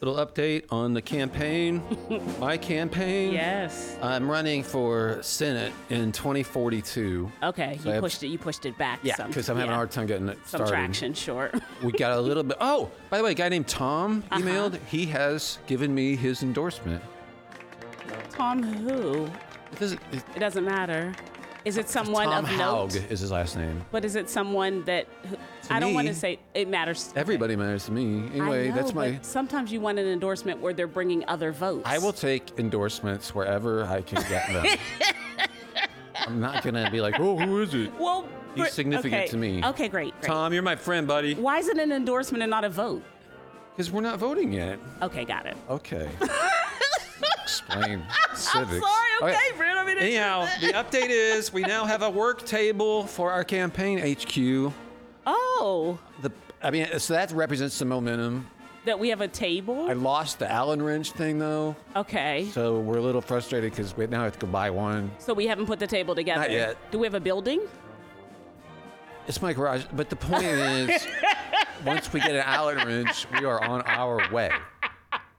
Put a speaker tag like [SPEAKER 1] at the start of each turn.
[SPEAKER 1] Little update on the campaign. My campaign.
[SPEAKER 2] Yes.
[SPEAKER 1] I'm running for Senate in 2042.
[SPEAKER 2] Okay,
[SPEAKER 1] So I have-
[SPEAKER 2] you pushed it back.
[SPEAKER 1] Yeah, because I'm having a hard time getting it
[SPEAKER 2] some
[SPEAKER 1] started.
[SPEAKER 2] traction. Sure.
[SPEAKER 1] We got a little bit. Oh, by the way, a guy named Tom emailed. He has given me his endorsement.
[SPEAKER 2] Tom who?
[SPEAKER 1] It
[SPEAKER 2] It doesn't matter. Is it someone
[SPEAKER 1] Tom
[SPEAKER 2] of
[SPEAKER 1] Haug
[SPEAKER 2] note?
[SPEAKER 1] is his last name.
[SPEAKER 2] But is it someone that I don't
[SPEAKER 1] me,
[SPEAKER 2] want to say it matters?
[SPEAKER 1] Everybody matters to me. Anyway,
[SPEAKER 2] I know,
[SPEAKER 1] that's my.
[SPEAKER 2] but sometimes you want an endorsement where they're bringing other votes.
[SPEAKER 1] I will take endorsements wherever I can get them. I'm not gonna be like, oh, who is it?
[SPEAKER 2] Well,
[SPEAKER 1] He's significant to me.
[SPEAKER 2] Okay, great.
[SPEAKER 1] Tom, you're my friend, buddy.
[SPEAKER 2] Why is it an endorsement and not a vote?
[SPEAKER 1] Because we're not voting yet.
[SPEAKER 2] Okay, got it.
[SPEAKER 1] Okay. Explain civics.
[SPEAKER 2] I'm sorry. Okay,
[SPEAKER 1] All right.
[SPEAKER 2] Brent. I mean,
[SPEAKER 1] Anyhow, the update is we now have a work table for our campaign HQ.
[SPEAKER 2] oh,
[SPEAKER 1] So that represents the momentum.
[SPEAKER 2] that we have a table.
[SPEAKER 1] I lost the Allen wrench thing though,
[SPEAKER 2] Okay,
[SPEAKER 1] so we're a little frustrated because we now have to go buy one.
[SPEAKER 2] so we haven't put the table together.
[SPEAKER 1] Not yet.
[SPEAKER 2] Do we have a building?
[SPEAKER 1] It's my garage, but the point is, once we get an Allen wrench, we are on our way.